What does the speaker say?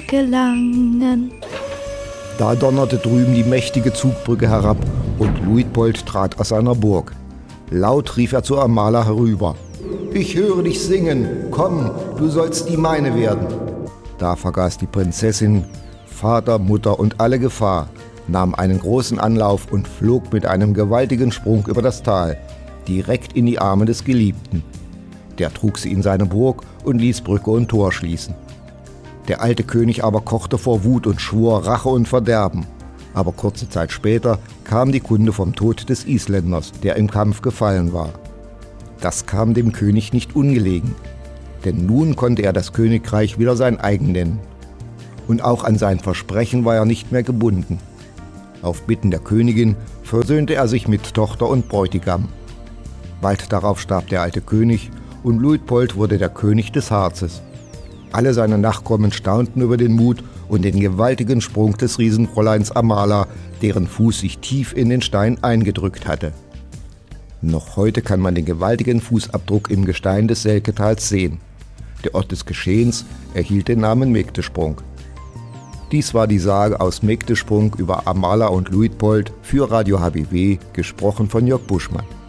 gelangen. Da donnerte drüben die mächtige Zugbrücke herab und Luitpold trat aus seiner Burg. Laut rief er zu Amala herüber: »Ich höre dich singen, komm, du sollst die meine werden.« Da vergaß die Prinzessin Vater, Mutter und alle Gefahr, nahm einen großen Anlauf und flog mit einem gewaltigen Sprung über das Tal, direkt in die Arme des Geliebten. Der trug sie in seine Burg und ließ Brücke und Tor schließen. Der alte König aber kochte vor Wut und schwor Rache und Verderben. Aber kurze Zeit später kam die Kunde vom Tod des Isländers, der im Kampf gefallen war. Das kam dem König nicht ungelegen, denn nun konnte er das Königreich wieder sein eigen nennen. Und auch an sein Versprechen war er nicht mehr gebunden. Auf Bitten der Königin versöhnte er sich mit Tochter und Bräutigam. Bald darauf starb der alte König und Luitpold wurde der König des Harzes. Alle seine Nachkommen staunten über den Mut und den gewaltigen Sprung des Riesenfräuleins Amala, deren Fuß sich tief in den Stein eingedrückt hatte. Noch heute kann man den gewaltigen Fußabdruck im Gestein des Selketals sehen. Der Ort des Geschehens erhielt den Namen Megdesprung. Dies war die Sage aus Megdesprung über Amala und Luitpold für Radio HBW, gesprochen von Jörg Buschmann.